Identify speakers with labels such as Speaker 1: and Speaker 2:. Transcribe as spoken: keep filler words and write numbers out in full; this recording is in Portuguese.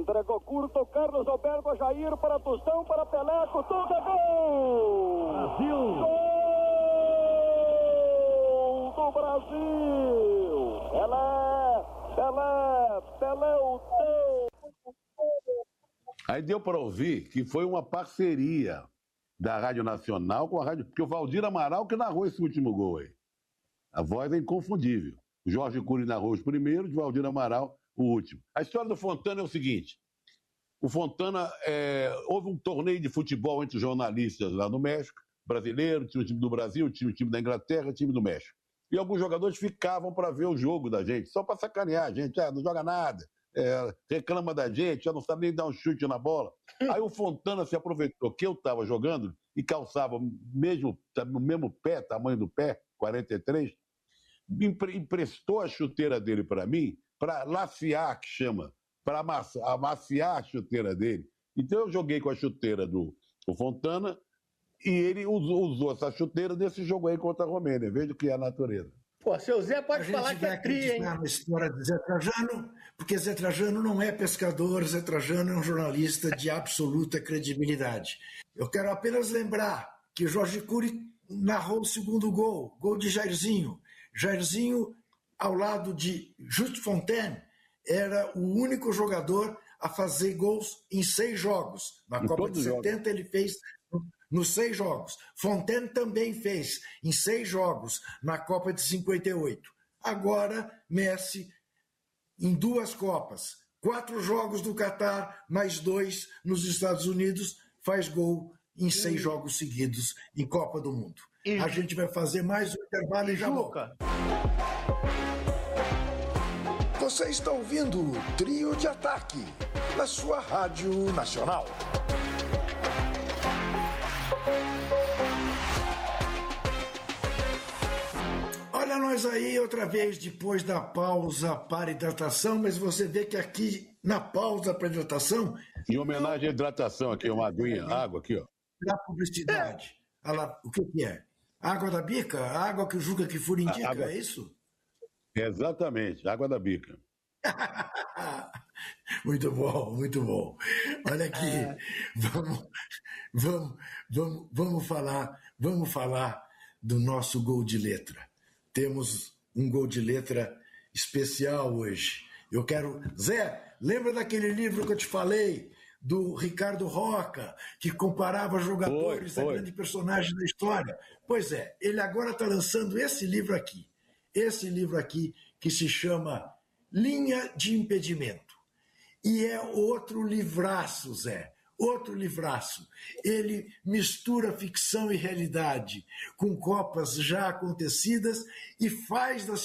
Speaker 1: Entregou curto, Carlos Alberto, Jair para Tostão, para Peleco, tudo é gol!
Speaker 2: Brasil!
Speaker 1: Gol do Brasil! Pelé, Pelé, Pelé o teu!
Speaker 3: Aí deu para ouvir que foi uma parceria da Rádio Nacional com a Rádio... Porque o Valdir Amaral que narrou esse último gol aí. A voz é inconfundível. O Jorge Cury narrou os primeiros, o Valdir Amaral o último. A história do Fontana é o seguinte. O Fontana, é, houve um torneio de futebol entre jornalistas lá no México, brasileiro, tinha o time do Brasil, tinha o time da Inglaterra, o time do México. E alguns jogadores ficavam para ver o jogo da gente, só para sacanear a gente, ah, não joga nada, é, reclama da gente, já não sabe nem dar um chute na bola. Aí o Fontana se aproveitou que eu estava jogando e calçava mesmo, no mesmo pé, tamanho do pé, quarenta e três, emprestou a chuteira dele para mim, para laciar, que chama, para amaciar a chuteira dele. Então eu joguei com a chuteira do, do Fontana e ele usou, usou essa chuteira nesse jogo aí contra a Romênia. Veja o que é a natureza.
Speaker 4: Pô, seu Zé pode falar que é tri, hein?
Speaker 5: Na história de Zé Trajano, porque Zé Trajano não é pescador, Zé Trajano é um jornalista de absoluta credibilidade. Eu quero apenas lembrar que Jorge Cury narrou o segundo gol, gol de Jairzinho. Jairzinho, ao lado de Just Fontaine, era o único jogador a fazer gols em seis jogos. Na
Speaker 3: em
Speaker 5: Copa de setenta
Speaker 3: jogos.
Speaker 5: Ele fez nos seis jogos. Fontaine também fez em seis jogos na Copa de cinquenta e oito. Agora, Messi, em duas Copas, quatro jogos no Catar, mais dois nos Estados Unidos, faz gol em seis e... jogos seguidos em Copa do Mundo. E... A gente vai fazer mais um intervalo e já volta. Você está ouvindo o Trio de Ataque, na sua Rádio Nacional. Olha nós aí outra vez depois da pausa para hidratação, mas você vê que aqui na pausa para hidratação...
Speaker 3: Em homenagem à hidratação aqui, uma aguinha, água aqui, ó.
Speaker 5: Da publicidade. É. Olha lá, o que, que é? Água da bica? A água que o Juca Kfouri indica, água... é isso?
Speaker 3: Exatamente, água da bica.
Speaker 5: Muito bom, muito bom. Olha aqui, é. vamos, vamos, vamos, vamos falar, vamos falar do nosso gol de letra. Temos um gol de letra especial hoje. Eu quero... Zé, lembra daquele livro que eu te falei, do Ricardo Roca, que comparava jogadores foi, foi. a grande personagem da história? Pois é, ele agora está lançando esse livro aqui. Esse livro aqui que se chama Linha de Impedimento. E é outro livraço, Zé. Outro livraço. Ele mistura ficção e realidade com Copas já acontecidas e faz das